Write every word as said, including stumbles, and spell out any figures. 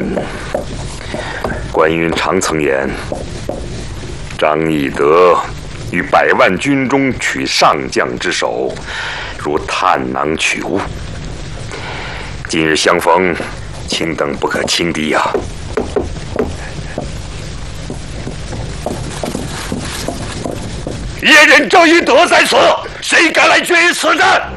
关云长曾言：“张翼德于百万军中取上将之首，如探囊取物。今日相逢，卿等不可轻敌呀！”野人张翼德在此，谁敢来决一此战？